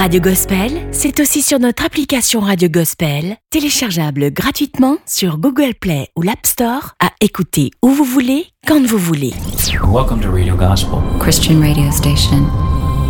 Radio Gospel, c'est aussi sur notre application Radio Gospel, téléchargeable gratuitement sur Google Play ou l'App Store, à écouter où vous voulez, quand vous voulez. Welcome to Radio Gospel, Christian radio station